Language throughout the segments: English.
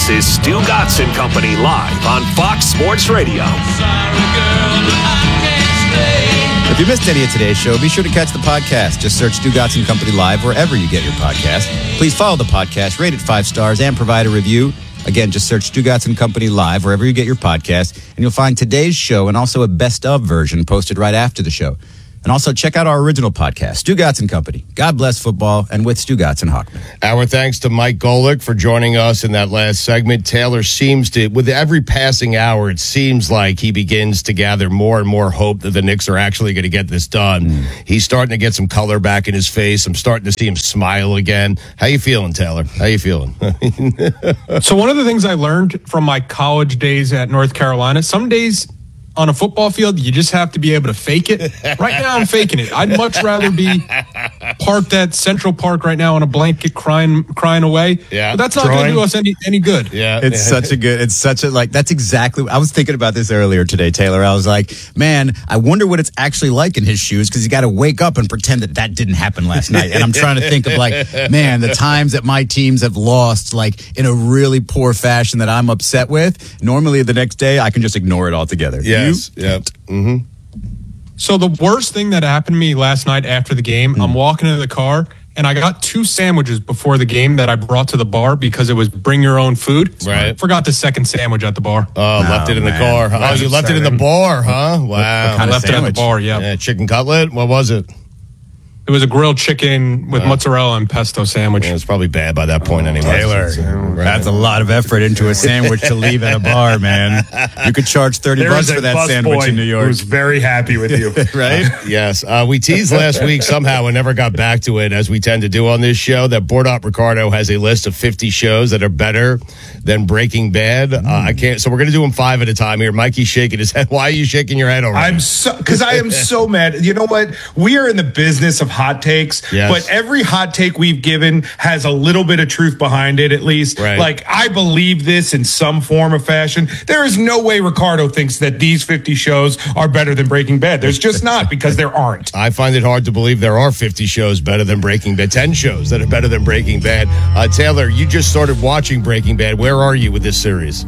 This is Stu Gatz and Company live on Fox Sports Radio. If you missed any of today's show, be sure to catch the podcast. Just search Stu Gatz and Company live wherever you get your podcast. Please follow the podcast, rate it 5 stars, and provide a review. Again, just search Stu Gatz and Company live wherever you get your podcast, and you'll find today's show and also a best of version posted right after the show. And also check out our original podcast, Stu Gatz and Company. God bless football, and with Stu Gatz and Hochman. Our thanks to Mike Golick for joining us in that last segment. Taylor seems to, with every passing hour, it seems like he begins to gather more and more hope that the Knicks are actually going to get this done. He's starting to get some color back in his face. I'm starting to see him smile again. How you feeling, Taylor? How you feeling? So one of the things I learned from my college days at North Carolina, some days on a football field, you just have to be able to fake it. Right now, I'm faking it. I'd much rather be parked at Central Park right now on a blanket crying away. Yeah. But that's not going to do us any good. Yeah. That's exactly, I was thinking about this earlier today, Taylor. I was like, man, I wonder what it's actually like in his shoes, because you got to wake up and pretend that didn't happen last night. And I'm trying to think of man, the times that my teams have lost, in a really poor fashion that I'm upset with. Normally the next day, I can just ignore it altogether. Yeah. Yep. Mm-hmm. So the worst thing that happened to me last night after the game, I'm walking into the car and I got 2 sandwiches before the game that I brought to the bar because it was bring your own food. So I forgot the second sandwich at the bar. Oh, left it in the car. Oh, you left it in the bar, huh? Wow. I left it at the bar, yeah. Chicken cutlet? What was it? It was a grilled chicken with mozzarella and pesto sandwich. Yeah, it's probably bad by that point anyway. Taylor, that's a lot of effort into a sandwich to leave at a bar, man. You could charge $30 for that sandwich in New York. Who's very happy with you. Right? Yes. We teased last week somehow and never got back to it, as we tend to do on this show, that Bordop Ricardo has a list of 50 shows that are better than Breaking Bad. I can't. So we're going to do them 5 at a time here. Mikey's shaking his head. Why are you shaking your head already? Because I am so mad. You know what? We are in the business of hot takes, but every hot take we've given has a little bit of truth behind it, at least. Right. I believe this in some form or fashion. There is no way Ricardo thinks that these 50 shows are better than Breaking Bad. There's just not, because there aren't. I find it hard to believe there are 50 shows better than Breaking Bad, 10 shows that are better than Breaking Bad. Taylor, you just started watching Breaking Bad. Where are you with this series?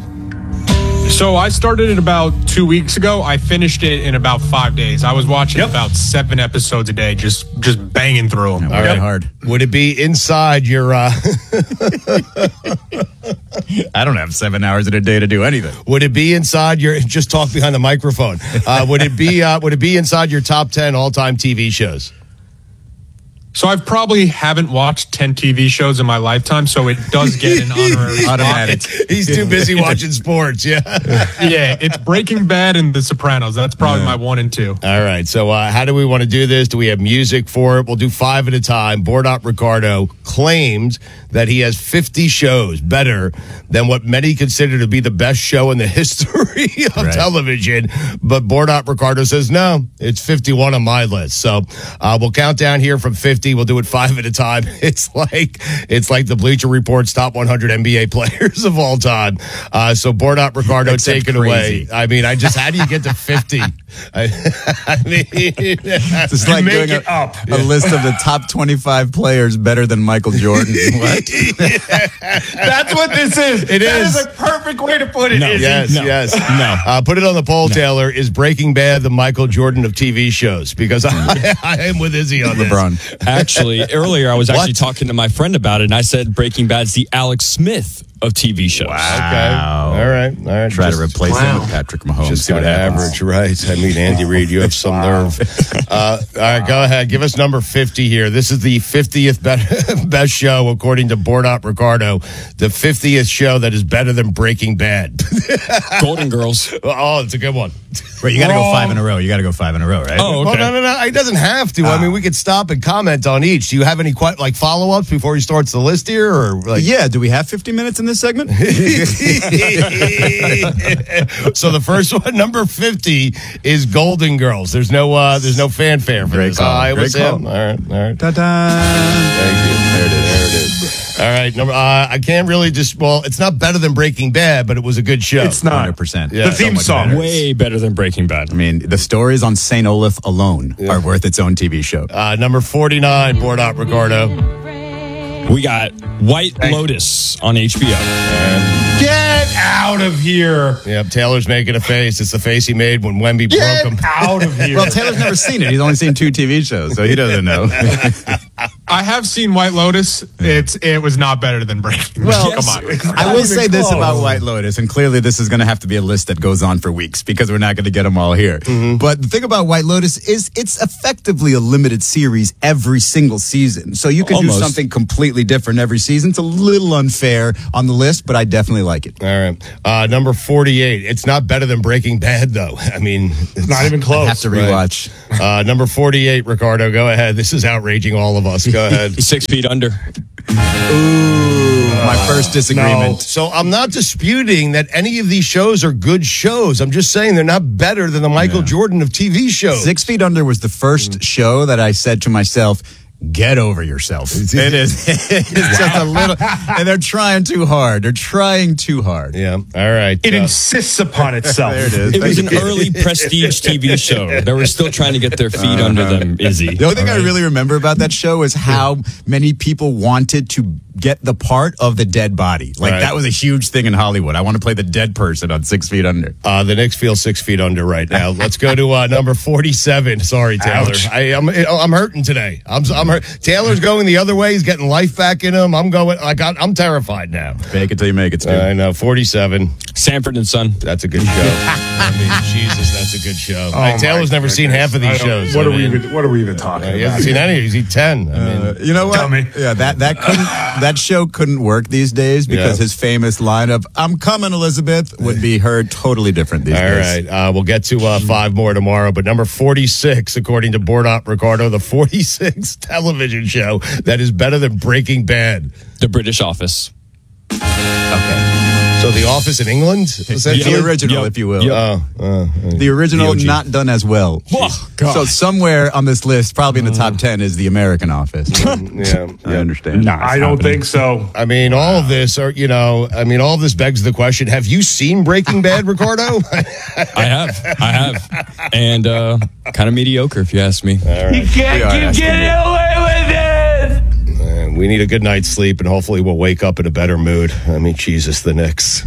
So I started it about 2 weeks ago. I finished it in about 5 days. I was watching about 7 episodes a day, just banging through them. All right. Hard. Would it be inside your... I don't have 7 hours in a day to do anything. Would it be inside your... Just talk behind the microphone. Would it be inside your top 10 all-time TV shows? So I probably haven't watched 10 TV shows in my lifetime, so it does get an honorary automatic. He's too busy watching sports, Yeah, it's Breaking Bad and The Sopranos. That's probably my 1 and 2. All right, so how do we want to do this? Do we have music for it? We'll do 5 at a time. Bordop Ricardo claims that he has 50 shows better than what many consider to be the best show in the history of television. But Bordop Ricardo says, no, it's 51 on my list. So we'll count down here from 50. We'll do it 5 at a time. It's like the Bleacher Report's top 100 NBA players of all time. So Bordop Ricardo, take it away. I mean, how do you get to 50? I mean, it's like doing a list of the top 25 players better than Michael Jordan. What? That's what this is. That is a perfect way to put it. Yes. No. Put it on the poll, Taylor. Is Breaking Bad the Michael Jordan of TV shows? Because I am with Izzy on LeBron. Actually, earlier I was actually talking to my friend about it, and I said Breaking Bad's the Alex Smith of TV shows. Wow. Okay. All right. Try to replace him with Patrick Mahomes. Just got average, right? I mean, Andy Reid, you have some nerve. All right, go ahead. Give us number 50 here. This is the 50th best show, according to Bordop Ricardo. The 50th show that is better than Breaking Bad. Golden Girls. Oh, it's a good one. Right, you got to go 5 in a row. Right? Oh, okay. Well, no. It doesn't have to. I mean, we could stop and comment on each. Do you have any follow-ups before he starts the list here, or Yeah. Do we have 50 minutes in this segment? So the first one, number 50, is Golden Girls. There's no fanfare for this. Call. Was him. All right. Ta-da! Thank you. There it is. All right. I can't really it's not better than Breaking Bad, but it was a good show. It's not. 100%. Yeah, the theme song. Way better than Breaking Bad. I mean, the stories on St. Olaf alone are worth its own TV show. Number 49, Bordop Ricardo. We got White Lotus on HBO. Get out of here. Yep, Taylor's making a face. It's the face he made when Wemby broke him. Get out of here. Well, Taylor's never seen it. He's only seen 2 TV shows, so he doesn't know. I have seen White Lotus. It was not better than Breaking. Well, come on. I will say this about White Lotus, and clearly this is going to have to be a list that goes on for weeks because we're not going to get them all here. But the thing about White Lotus is it's effectively a limited series every single season. So you can do something completely different every season. It's a little unfair on the list, but I definitely like it. All right. Number 48. It's not better than Breaking Bad, though. I mean, it's not even close. I have to rewatch. Right. Number 48, Ricardo, go ahead. This is outraging all of us. Go ahead. 6 feet under. Ooh, my first disagreement. No. So I'm not disputing that any of these shows are good shows. I'm just saying they're not better than the Michael Jordan of TV shows. 6 Feet Under was the first show that I said to myself, get over yourself. It is. It's just a little, and they're trying too hard. They're trying too hard. Yeah. All right. It insists upon itself. There it is. It was an early prestige TV show. They were still trying to get their feet under them, Izzy. The only thing I really remember about that show is how many people wanted to get the part of the dead body. Like, that was a huge thing in Hollywood. I want to play the dead person on 6 Feet Under. The Knicks feel 6 feet under right now. Let's go to number 47. Sorry, Taylor. I'm hurting today. I'm hurt. Taylor's going the other way. He's getting life back in him. I'm terrified now. Make it till you make it, Stu. I know. 47. Sanford and Son. That's a good show. I mean, Jesus, that's a good show. Taylor's never seen half of these shows. What are we even talking about? He hasn't seen any. He's 10. I mean, you know what? Tell me. Yeah, that show couldn't work these days because his famous line of "I'm coming, Elizabeth" would be heard totally different these days. All right. We'll get to 5 more tomorrow. But number 46, according to Board Op Ricardo, the 46th television show that is better than Breaking Bad. The British Office. Okay. So The Office in England? The original, if you will. The original, not done as well. Oh, God. So somewhere on this list, probably in the top 10, is The American Office. I understand. No, I don't think so. I mean, all of this all of this begs the question, have you seen Breaking Bad, Ricardo? I have. And kind of mediocre, if you ask me. Right. You can't keep getting away with it. We need a good night's sleep, and hopefully we'll wake up in a better mood. I mean, Jesus, the Knicks.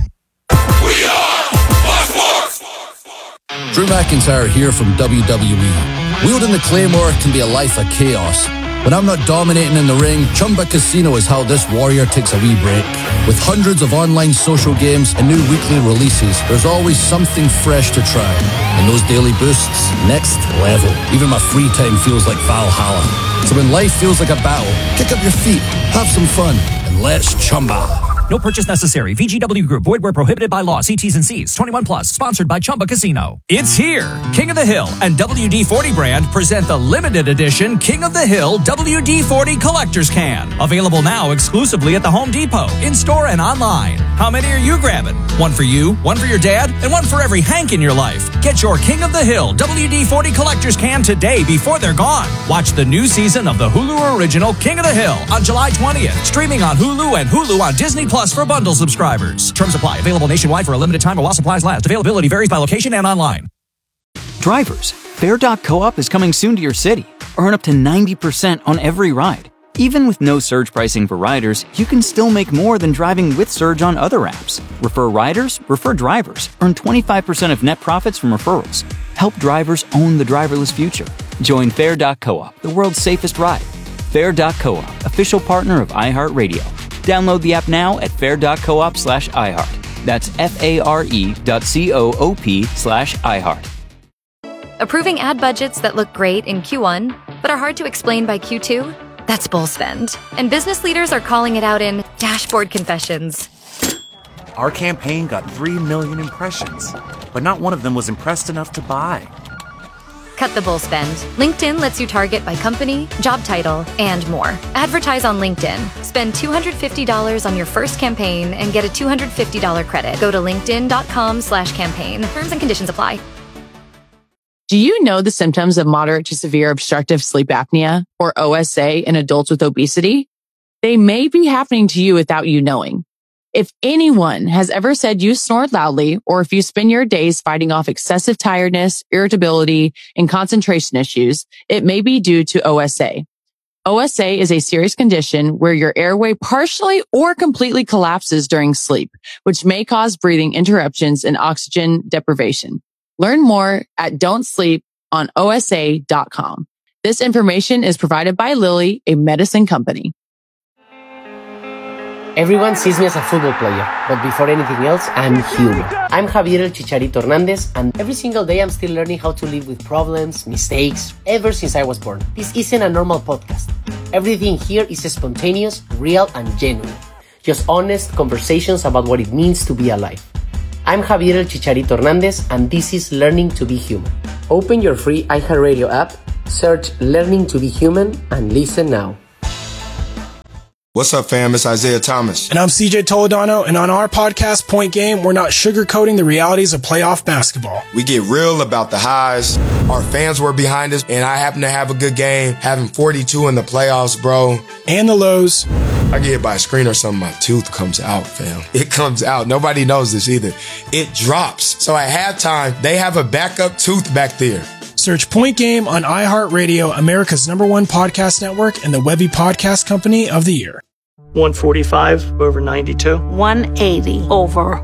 Drew McIntyre here from WWE. Wielding the Claymore can be a life of chaos. When I'm not dominating in the ring, Chumba Casino is how this warrior takes a wee break. With hundreds of online social games and new weekly releases, there's always something fresh to try. And those daily boosts, next level. Even my free time feels like Valhalla. So when life feels like a battle, kick up your feet, have some fun, and let's Chumba. No purchase necessary. VGW Group. Void where prohibited by law. See T's and C's. 21 plus. Sponsored by Chumba Casino. It's here. King of the Hill and WD-40 brand present the limited edition King of the Hill WD-40 Collector's Can. Available now exclusively at the Home Depot, in-store and online. How many are you grabbing? One for you, one for your dad, and one for every Hank in your life. Get your King of the Hill WD-40 Collector's Can today before they're gone. Watch the new season of the Hulu original King of the Hill on July 20th. Streaming on Hulu and Hulu on Disney Plus for bundle subscribers. Terms apply. Available nationwide for a limited time while supplies last. Availability varies by location and online. Drivers, Fair.coop is coming soon to your city. Earn up to 90% on every ride. Even with no surge pricing for riders, you can still make more than driving with surge on other apps. Refer riders, refer drivers. Earn 25% of net profits from referrals. Help drivers own the driverless future. Join Fair.coop, the world's safest ride. Fair.coop, official partner of iHeartRadio. Download the app now at fair.coop/iHeart. That's FARE.coop/iHeart. Approving ad budgets that look great in Q1, but are hard to explain by Q2? That's bull spend. And business leaders are calling it out in dashboard confessions. Our campaign got 3 million impressions, but not one of them was impressed enough to buy. Cut the bull spend. LinkedIn lets you target by company, job title, and more. Advertise on LinkedIn. Spend $250 on your first campaign and get a $250 credit. Go to linkedin.com/campaign. Terms and conditions apply. Do you know the symptoms of moderate to severe obstructive sleep apnea, or OSA, in adults with obesity? They may be happening to you without you knowing. If anyone has ever said you snore loudly, or if you spend your days fighting off excessive tiredness, irritability, and concentration issues, it may be due to OSA. OSA is a serious condition where your airway partially or completely collapses during sleep, which may cause breathing interruptions and oxygen deprivation. Learn more at don'tsleeponosa.com. This information is provided by Lilly, a medicine company. Everyone sees me as a football player, but before anything else, I'm human. I'm Javier El Chicharito Hernandez, and every single day I'm still learning how to live with problems, mistakes, ever since I was born. This isn't a normal podcast. Everything here is spontaneous, real, and genuine. Just honest conversations about what it means to be alive. I'm Javier El Chicharito Hernandez, and this is Learning to be Human. Open your free iHeartRadio app, search Learning to be Human, and listen now. What's up, fam? It's Isaiah Thomas. And I'm CJ Toledano, and on our podcast, Point Game, we're not sugarcoating the realities of playoff basketball. We get real about the highs. Our fans were behind us, and I happen to have a good game, having 42 in the playoffs, bro. And the lows. I get hit by a screen or something, my tooth comes out, fam. It comes out. Nobody knows this either. It drops. So at halftime, they have a backup tooth back there. Search Point Game on iHeartRadio, America's #1 podcast network, and the Webby Podcast Company of the Year. 145 over 92. 180 over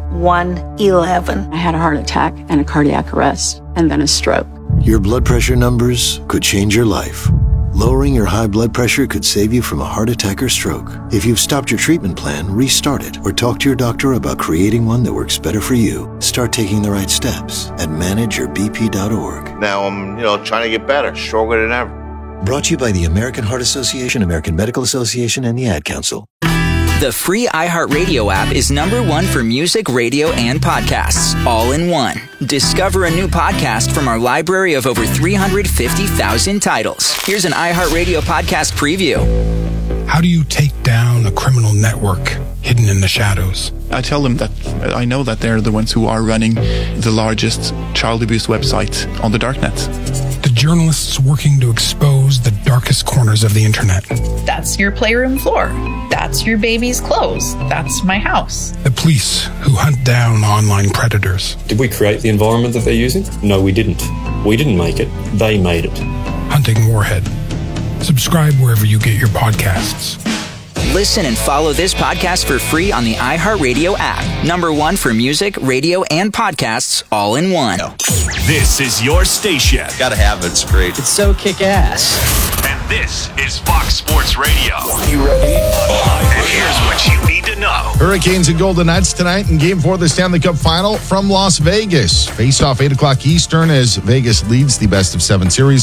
111. I had a heart attack and a cardiac arrest, and then a stroke. Your blood pressure numbers could change your life. Lowering your high blood pressure could save you from a heart attack or stroke. If you've stopped your treatment plan, restart it or talk to your doctor about creating one that works better for you. Start taking the right steps at manageyourbp.org. Now I'm, trying to get better, stronger than ever. Brought to you by the American Heart Association, American Medical Association, and the Ad Council. The free iHeartRadio app is #1 for music, radio, and podcasts, all in one. Discover a new podcast from our library of over 350,000 titles. Here's an iHeartRadio podcast preview. How do you take down a criminal network hidden in the shadows? I tell them that I know that they're the ones who are running the largest child abuse website on the darknet. The journalists working to expose the darkest corners of the internet. That's your playroom floor. That's your baby's clothes. That's my house. The police who hunt down online predators. Did we create the environment that they're using? No, we didn't. We didn't make it. They made it. Hunting Warhead. Subscribe wherever you get your podcasts. Listen and follow this podcast for free on the iHeartRadio app. #1 for music, radio, and podcasts, all in one. This is your station. Gotta have it. It's great. It's so kick-ass. And this is Fox Sports Radio. You ready? And here's what you need to know. Hurricanes and Golden Knights tonight in Game 4 of the Stanley Cup Final from Las Vegas. Face off 8 o'clock Eastern as Vegas leads the best-of-7 series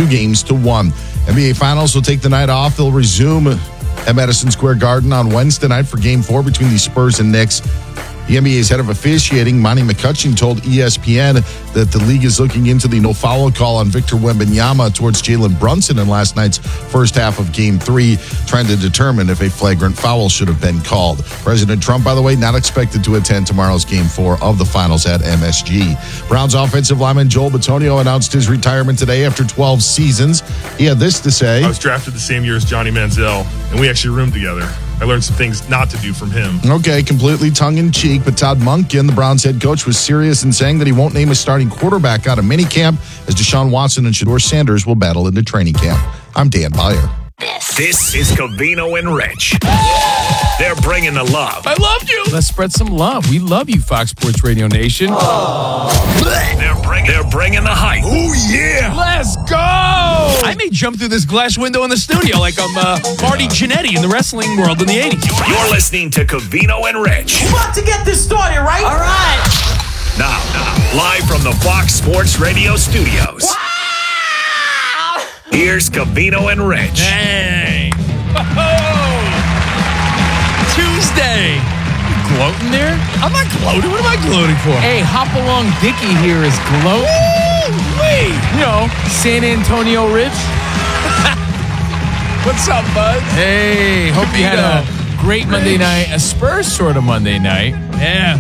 2-1. NBA Finals will take the night off. They'll resume at Madison Square Garden on Wednesday night for Game 4 between the Spurs and Knicks. The NBA's head of officiating, Monty McCutcheon, told ESPN that the league is looking into the no-foul call on Victor Wembanyama towards Jalen Brunson in last night's first half of Game 3, trying to determine if a flagrant foul should have been called. President Trump, by the way, not expected to attend tomorrow's Game 4 of the Finals at MSG. Browns offensive lineman Joel Bitonio announced his retirement today after 12 seasons. He had this to say. I was drafted the same year as Johnny Manziel, and we actually roomed together. I learned some things not to do from him. Okay, completely tongue-in-cheek, but Todd Monken, the Browns head coach, was serious in saying that he won't name a starting quarterback out of minicamp as Deshaun Watson and Shedeur Sanders will battle into training camp. I'm Dan Beyer. This is Covino and Rich. They're bringing the love. I loved you. Let's spread some love. We love you, Fox Sports Radio Nation. They're bringing the hype. Oh, yeah. Let's go. I may jump through this glass window in the studio like I'm Marty Jannetty in the wrestling world in the 80s. You're listening to Covino and Rich. We're about to get this started, right? All right. Now, live from the Fox Sports Radio studios. Wow. Here's Covino and Rich. Hey. Tuesday. You gloating there? I'm not gloating. What am I gloating for? Hey, Hop Along Dickie here is gloating. Woo-wee. You know, San Antonio Rich. What's up, bud? Hey, hope you had a great Monday night. A Spurs sort of Monday night. Yeah.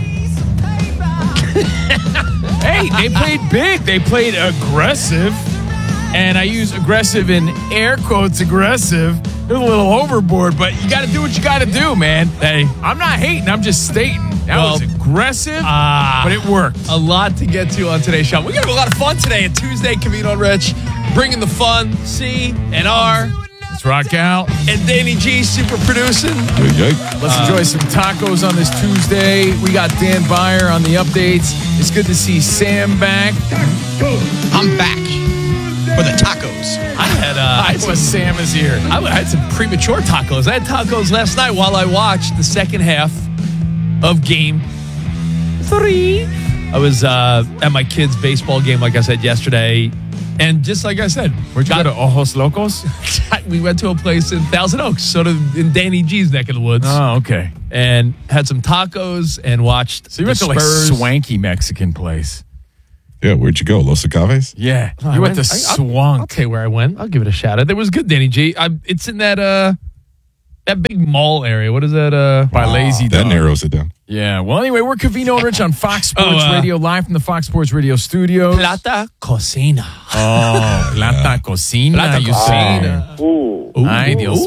Hey, they played big. They played aggressive. And I use aggressive in air quotes, aggressive. It was a little overboard, but you got to do what you got to do, man. Hey, I'm not hating. I'm just stating. That was aggressive, but it worked. A lot to get to on today's show. We're going to have a lot of fun today. A Tuesday, Covino and Rich, bringing the fun, C and R. Let's rock out. And Danny G super producing. Let's enjoy some tacos on this Tuesday. We got Dan Byer on the updates. It's good to see Sam back. I'm back for the tacos. I was Sam is here. I had some premature tacos. I had tacos last night while I watched the second half of Game 3. I was at my kids' baseball game, like I said yesterday. And just like I said, where'd you go to Ojos Locos? We went to a place in Thousand Oaks, sort of in Danny G's neck of the woods. Oh, okay. And had some tacos and watched. So you went to like swanky Mexican place. Yeah, where'd you go? Los Agaves? Yeah, you went to Swank. I'll tell you where I went. I'll give it a shout out. It was good, Danny G. It's in that big mall area. What is that? By Lazy Dog. That narrows it down. Yeah. Well, anyway, we're Covino and Rich on Fox Sports Radio, live from the Fox Sports Radio studios. Plata Cocina. Oh, Plata Cocina. Plata Cocina. Ay, Dios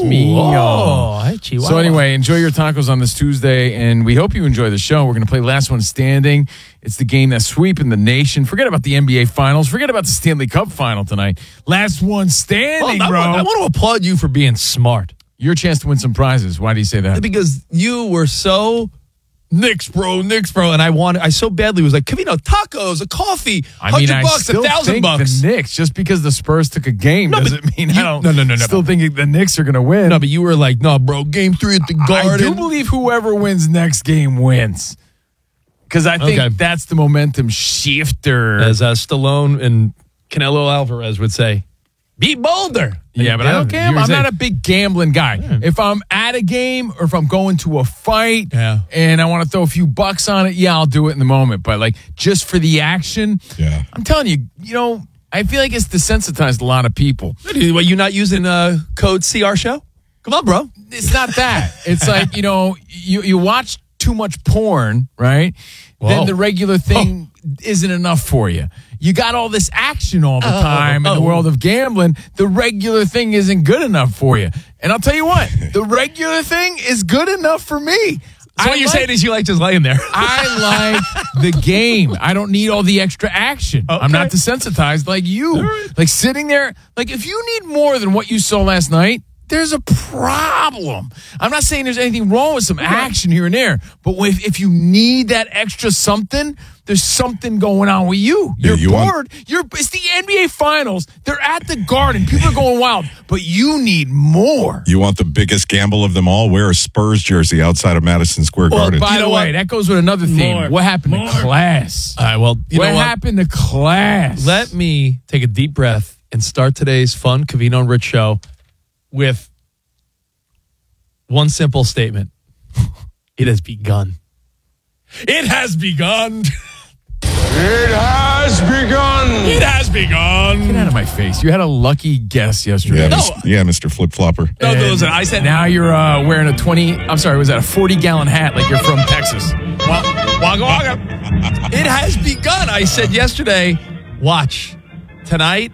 mío. So anyway, enjoy your tacos on this Tuesday, and we hope you enjoy the show. We're going to play Last One Standing. It's the game that's sweeping the nation. Forget about the NBA Finals. Forget about the Stanley Cup Final tonight. Last One Standing, bro. I want to applaud you for being smart. Your chance to win some prizes. Why do you say that? Because you were so Knicks, bro. And I so badly was like, Covino, tacos, a coffee, $100, $1,000. The Knicks, just because the Spurs took a game doesn't mean I don't no. still think the Knicks are going to win. No, but you were like, no, bro, game 3 at the Garden. I do believe whoever wins next game wins. Because I think that's the momentum shifter. As Stallone and Canelo Alvarez would say, be bolder. Yeah, but I don't gamble. I'm not a big gambling guy. Yeah. If I'm at a game or if I'm going to a fight and I want to throw a few bucks on it, I'll do it in the moment. But like just for the action, I'm telling you, I feel like it's desensitized a lot of people. What, you not using code CR show? Come on, bro. It's not that. It's like, you watch too much porn, right? Whoa. Then the regular thing isn't enough for you. You got all this action all the time in the world of gambling. The regular thing isn't good enough for you. And I'll tell you what, the regular thing is good enough for me. So what you're saying is you like just laying there. I like the game. I don't need all the extra action. Okay. I'm not desensitized like you. Right. Like sitting there, like if you need more than what you saw last night, there's a problem. I'm not saying there's anything wrong with some action here and there, but if you need that extra something, there's something going on with you. You're bored. It's the NBA Finals. They're at the Garden. People are going wild, but you need more. You want the biggest gamble of them all? Wear a Spurs jersey outside of Madison Square Garden. By the way, that goes with another theme. What happened to class? All right, well, what happened to class? Let me take a deep breath and start today's fun Covino and Rich show with one simple statement. It has begun. It has begun. It has begun. It has begun. Get out of my face. You had a lucky guess yesterday. Yeah, Mr. Flip-Flopper. No, listen, I said... Now you're wearing a 40-gallon hat like you're from Texas. Wagga wagga. It has begun. I said yesterday, watch. Tonight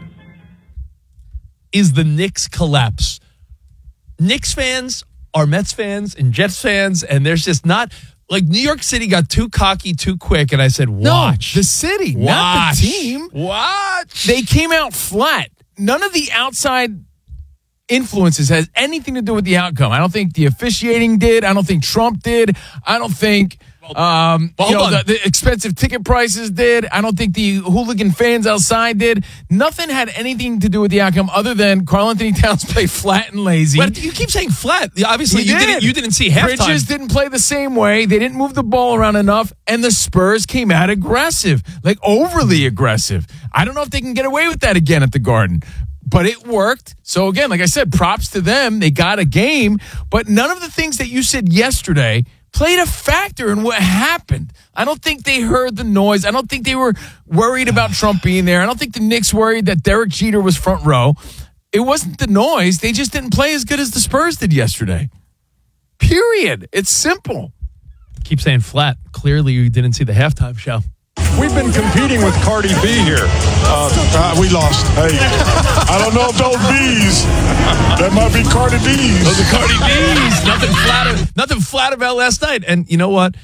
is the Knicks collapse. Knicks fans are Mets fans and Jets fans, and there's just not... Like, New York City got too cocky too quick, and I said, watch. No, the city, not the team. Watch. They came out flat. None of the outside influences has anything to do with the outcome. I don't think the officiating did. I don't think Trump did. I don't think... the expensive ticket prices did. I don't think the hooligan fans outside did. Nothing had anything to do with the outcome other than Karl Anthony Towns played flat and lazy. But you keep saying flat. Obviously, you didn't see halftime. Bridges didn't play the same way. They didn't move the ball around enough, and the Spurs came out aggressive, like overly aggressive. I don't know if they can get away with that again at the Garden. But it worked. So again, like I said, props to them. They got a game. But none of the things that you said yesterday played a factor in what happened. I don't think they heard the noise. I don't think they were worried about Trump being there. I don't think the Knicks worried that Derek Jeter was front row. It wasn't the noise. They just didn't play as good as the Spurs did yesterday. Period. It's simple. Keep saying flat. Clearly, you didn't see the halftime show. We've been competing with Cardi B here. We lost. Hey, I don't know if those B's. That might be Cardi B's. Those are Cardi B's. Nothing flat about last night. And you know what?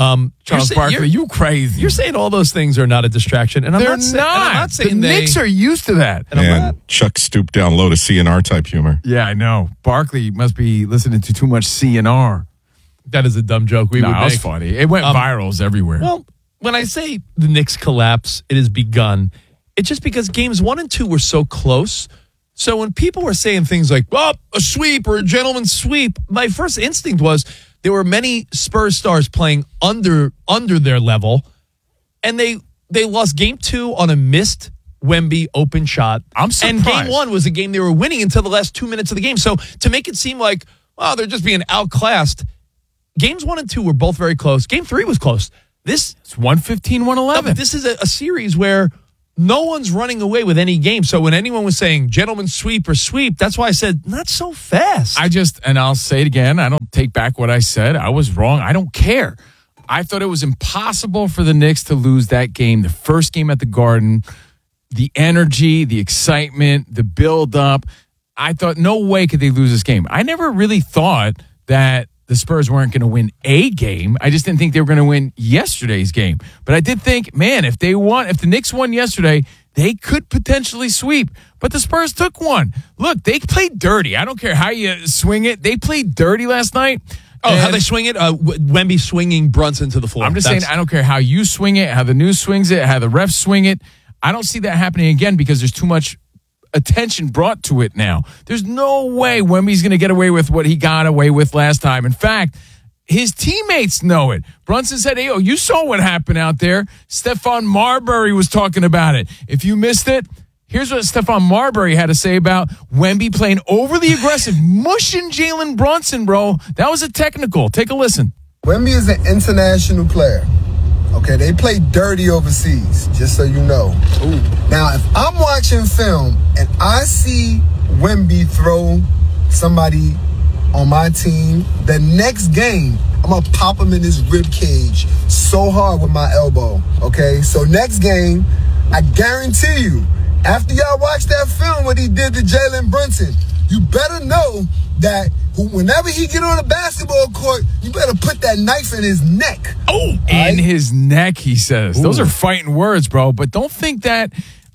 Charles Barkley, you crazy. You're saying all those things are not a distraction, and I'm They're not. I'm not saying the Knicks are used to that. And Chuck stooped down low to CNR type humor. Yeah, I know. Barkley must be listening to too much CNR. That is a dumb joke. That was funny. It went virals everywhere. Well, when I say the Knicks collapse, it has begun. It's just because games 1 and 2 were so close. So when people were saying things like, "Oh, a sweep or a gentleman's sweep," my first instinct was there were many Spurs stars playing under their level, and they lost game 2 on a missed Wemby open shot. I'm surprised. And game 1 was a game they were winning until the last 2 minutes of the game. So to make it seem like, oh, they're just being outclassed, games 1 and 2 were both very close. Game 3 was close. It's 115-111. This is a series where no one's running away with any game. So when anyone was saying gentleman's sweep or sweep, that's why I said not so fast. And I'll say it again, I don't take back what I said. I was wrong. I don't care. I thought it was impossible for the Knicks to lose that game, the first game at the Garden, the energy, the excitement, the build-up. I thought no way could they lose this game. I never really thought that the Spurs weren't going to win a game. I just didn't think they were going to win yesterday's game. But I did think, man, if the Knicks won yesterday, they could potentially sweep. But the Spurs took one. Look, they played dirty. I don't care how you swing it. They played dirty last night. Oh, how they swing it? Wemby swinging Brunson to the floor. I'm just saying, I don't care how you swing it, how the news swings it, how the refs swing it. I don't see that happening again because there's too much attention brought to it now. There's no way Wemby's going to get away with what he got away with last time. In fact, his teammates know it. Brunson said, "Hey, you saw what happened out there." Stephon Marbury was talking about it. If you missed it, here's what Stephon Marbury had to say about Wemby playing overly aggressive, mushing Jalen Brunson, bro. That was a technical. Take a listen. Wemby is an international player. Okay, they play dirty overseas, just so you know. Ooh. Now, if I'm watching film and I see Wemby throw somebody on my team, the next game, I'm going to pop him in his rib cage so hard with my elbow, okay? So next game, I guarantee you, after y'all watch that film, what he did to Jalen Brunson, you better know that whenever he get on a basketball court, you better put that knife in his neck. Oh, in his neck, he says. Ooh. Those are fighting words, bro. But don't think that,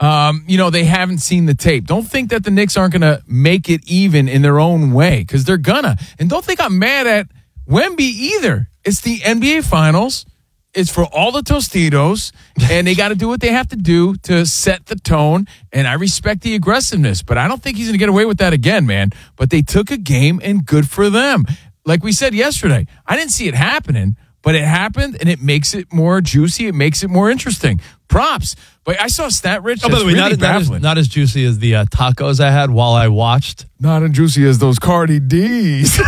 they haven't seen the tape. Don't think that the Knicks aren't going to make it even in their own way, because they're gonna. And don't think I'm mad at Wemby either. It's the NBA Finals. It's for all the Tostitos, and they got to do what they have to do to set the tone, and I respect the aggressiveness, but I don't think he's going to get away with that again, man. But they took a game, and good for them. Like we said yesterday, I didn't see it happening, but it happened, and it makes it more juicy. It makes it more interesting. Props. But I saw a stat, Rich, that's really baffling. Not as juicy as the tacos I had while I watched. Not as juicy as those Cardi D's.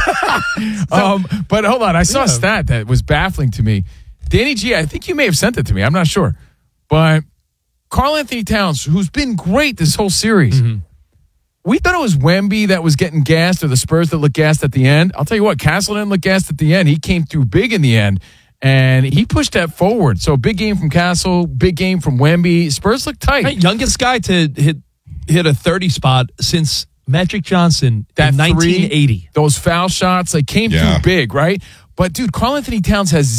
But hold on, I saw a stat that was baffling to me. Danny G, I think you may have sent it to me. I'm not sure. But Karl Anthony Towns, who's been great this whole series, we thought it was Wemby that was getting gassed or the Spurs that looked gassed at the end. I'll tell you what, Castle didn't look gassed at the end. He came through big in the end, and he pushed that forward. So big game from Castle, big game from Wemby. Spurs look tight. Right, youngest guy to hit a 30 spot since Magic Johnson in 1980. Those foul shots came through big, right? But, dude, Karl Anthony Towns has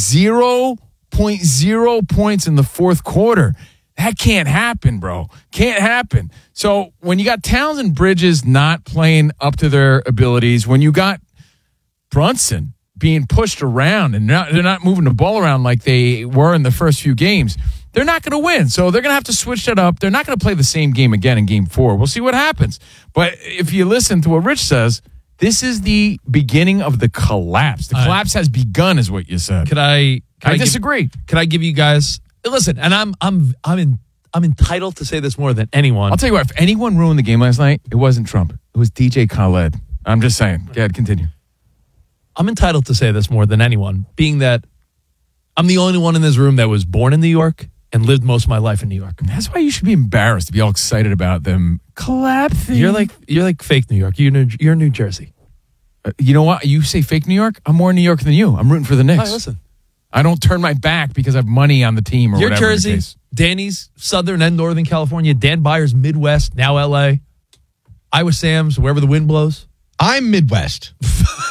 0.0 points in the fourth quarter. That can't happen, bro. Can't happen. So when you got Towns and Bridges not playing up to their abilities, when you got Brunson being pushed around and they're not moving the ball around like they were in the first few games, they're not going to win. So they're going to have to switch that up. They're not going to play the same game again in Game 4. We'll see what happens. But if you listen to what Rich says, this is the beginning of the collapse. The collapse has begun, is what you said. I disagree. Can I give you guys? Listen, and I'm entitled to say this more than anyone. I'll tell you what. If anyone ruined the game last night, it wasn't Trump. It was DJ Khaled. I'm just saying. Go ahead, continue. I'm entitled to say this more than anyone, being that I'm the only one in this room that was born in New York and lived most of my life in New York. That's why you should be embarrassed to be all excited about them collapsing. You're like fake New York. You're New Jersey. You know what? You say fake New York? I'm more New York than you. I'm rooting for the Knicks. Hey, listen. I don't turn my back because I have money on the team or You're whatever. Jersey, Danny's Southern and Northern California, Dan Byers Midwest, now LA, Iowa Sam's, wherever the wind blows. I'm Midwest.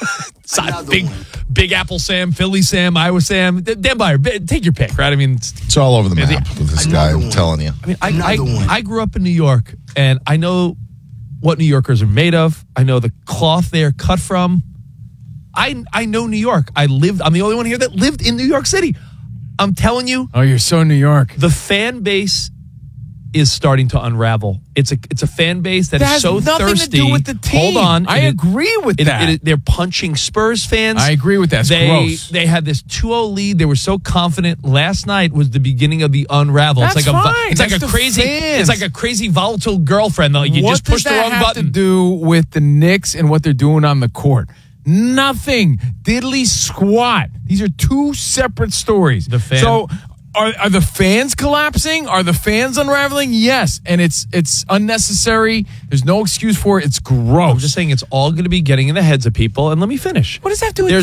Big Apple Sam, Philly Sam, Iowa Sam, Dan Byer, take your pick, right? I mean, it's all over the map with this guy, I'm telling you. I mean, I grew up in New York, and I know what New Yorkers are made of. I know the cloth they are cut from. I know New York. I'm the only one here that lived in New York City. I'm telling you. Oh, you're so New York. The fan base is starting to unravel. It's a fan base that is so nothing thirsty. To do with the team. Hold on. I agree with that. They're punching Spurs fans. I agree with that. It's gross. They had this 2-0 lead. They were so confident. Last night was the beginning of the unravel. That's fine. It's like a crazy volatile girlfriend. Like you just push the wrong button. What does that have to do with the Knicks and what they're doing on the court? Nothing. Diddly squat. These are two separate stories. So are the fans collapsing? Are the fans unraveling? Yes. And it's unnecessary. There's no excuse for it. It's gross. I'm just saying it's all going to be getting in the heads of people. And let me finish. What does that do with